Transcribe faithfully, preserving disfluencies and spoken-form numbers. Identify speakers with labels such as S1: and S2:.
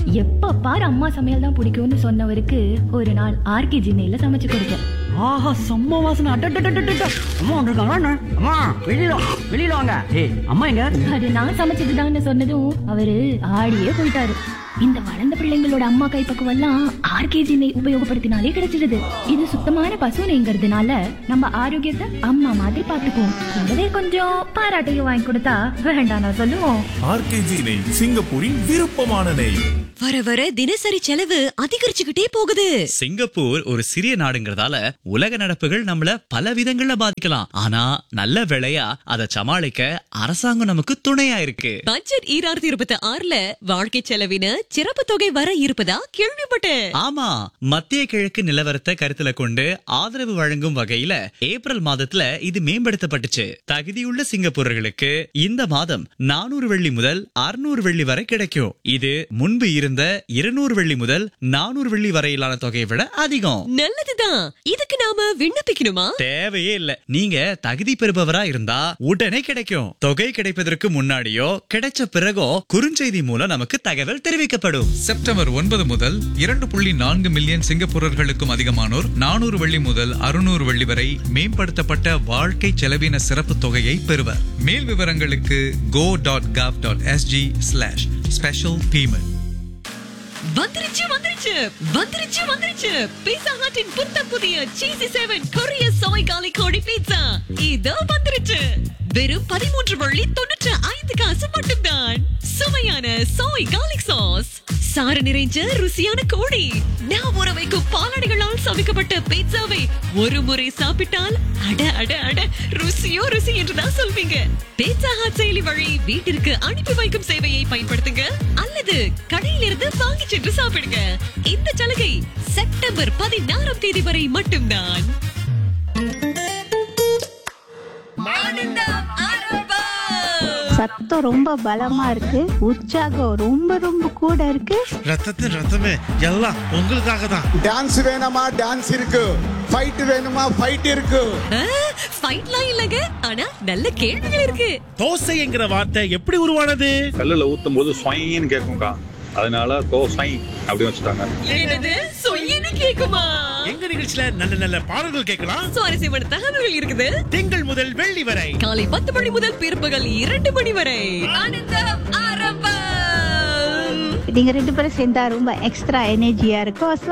S1: எப்ப பாரு அம்மா சமையல் தான் பிடிக்கும்னு சொன்னவருக்கு ஒரு நாள் ஆர்கே ஜின்னையில சமைச்சு கொடுத்தேன்.
S2: ஆஹா, செம்ம வாசனை. அட்டட்டட்டட்டட்ட. அம்மா வந்திருக்காங்க. அம்மா வெளியில வா, வெளியில வாங்க. ஏய், அம்மா எங்க?
S1: அது நான் சமைச்சதுதான்னு சொன்னதும் அவரு ஆடியே போயிட்டாரு. இந்த வளர்ந்த பிள்ளைங்களோட அம்மா கைப்பக்குவம் எல்லாம் ஆர்கேஜி நெய் உபயோகப்படுத்தினாலே கிடைச்சிடுது. இது சுத்தமான பசு நெய்ங்கிறதுனால நம்ம ஆரோக்கியத்தை அம்மா மாதிரி பாத்துக்குவோம். கூடவே கொஞ்சம் பாராட்டையும் வாங்கி கொடுத்தா வேண்டாம் நான் சொல்லுவோம்.
S3: ஆர்கேஜி நெய், சிங்கப்பூரின் விருப்பமான நெய்.
S4: வர வர தினசரி செலவு அதிகரிச்சுக்கிட்டே போகுது.
S5: சிங்கப்பூர் ஒரு சிறிய நாடுங்கிறதால உலக நடப்புகள் நம்மள பல விதங்கள்ல பாதிக்கலாம். ஆனா நல்ல வேளையா அதை சமாளிக்க அரசாங்கம் நமக்கு துணையா இருக்கு.
S4: பட்ஜெட் ஈராயிரத்தி இருபத்தி ஆறுல வாழ்க்கை செலவின சிறப்பு தொகை வர இருப்பதா கேள்விப்பட்டேன்.
S5: ஆமா, மத்திய கிழக்கு நிலவரத்தை கருத்துல கொண்டு ஆதரவு வழங்கும் வகையில ஏப்ரல் மாதத்துல இது மேம்படுத்தப்பட்டுச்சு. தகுதியுள்ள சிங்கப்பூரர்களுக்கு இந்த மாதம் நானூறு வெள்ளி முதல் அறுநூறு வெள்ளி வரை கிடைக்கும். இது முன்பு இருந்த இருநூறு வெள்ளி முதல் நானூறு வெள்ளி வரையிலான தொகையை விட அதிகம்.
S4: நல்லதுதான். இதுக்கு நாம விண்ணப்பிக்கணுமா?
S5: தேவையே இல்ல. நீங்க தகுதி பெறுபவரா இருந்தா உடனே கிடைக்கும். தொகை கிடைப்பதற்கு முன்னாடியோ கிடைச்ச பிறகோ குறுஞ்செய்தி மூலம் நமக்கு தகவல் தெரிவிக்கப்படும்.
S6: செப்டம்பர் ஒன்பது முதல் இரண்டு புள்ளி நான்கு மில்லியன் சிங்கப்பூரர்களுக்கும் அதிகமானோர் நானூறு வெள்ளி முதல் அறுநூறு வெள்ளி வரை மேம்படுத்தப்பட்ட வாழ்க்கை செலவின சிறப்பு தொகையை பெறுவர். மேல் விவரங்களுக்கு go dot gov dot sg slash special payment.
S4: வந்துருச்சு வந்துருச்சு வந்துருச்சு வந்துருச்சு பீட்சா ஹட்டின் புத்தம் புதிய சீசி செவன் கொரிய சோய் காலி கோழி பீட்சா இதோ வந்துருச்சு. வெறும் பதிமூன்று வள்ளி தொண்ணூற்று ஐந்து காசு மட்டும்தான். சுவையான சோய் கார்லிக் சாஸ், சாறு நிறைஞ்ச ருசியான கோழி, நான் ஊற வைக்கும் பாலாடைகளால் சமைக்கப்பட்ட பீட்சாவை ஒரு முறை சாப்பிட்டால் அட அட அட ருசியோ ருசி என்றுதான் சொல்வீங்க. பீட்சா ஹட் செயலி வழி வீட்டிற்கு அனுப்பி வைக்கும் சேவையை பயன்படுத்துங்க அல்லது கடையிலிருந்து வாங்கி சென்று சாப்பிடுங்க. இந்த சலுகை செப்டம்பர் பதினாறாம் தேதி வரை மட்டும்தான்.
S7: சத்தம் ரொம்ப பலமா இருக்கு, உற்சாகம் ரொம்ப ரொம்ப கூட இருக்கு.
S8: ரத்தத்தின் ரத்தமே எல்லாம் உங்களுக்காக தான்.
S9: டான்ஸ் வேணுமா? டான்ஸ் இருக்கு. ஃபைட் வேணுமா? ஃபைட் இருக்கு.
S4: ஃபைட்லாம் இல்லங்க, ஆனா நல்ல கேள்விகள் இருக்கு.
S8: தோசை என்கிற வார்த்தை எப்படி உருவானது?
S10: கல்லுல ஊத்தும் போது ஸ்வைன்னு கேக்கும்க்கா, அதனால தோசை அப்படி வச்சுட்டாங்க.
S4: என்னது சொய்யன்னு கேக்குமா?
S8: எங்க நிகழ்ச்சியில நல்ல நல்ல பாடல்கள் கேட்கலாம்.
S4: சுவாரஸ்யமான தகவல்கள் இருக்குது.
S8: திங்கள் முதல் வெள்ளி வரை
S4: காலை பத்து மணி முதல் பிற்பகல் இரண்டு மணி வரை ஆனந்தம் ஆரம்பம்.
S7: நீங்க ரெண்டு பேரும் சேர்ந்தா ரொம்ப எக்ஸ்ட்ரா எனர்ஜியா இருக்கும்.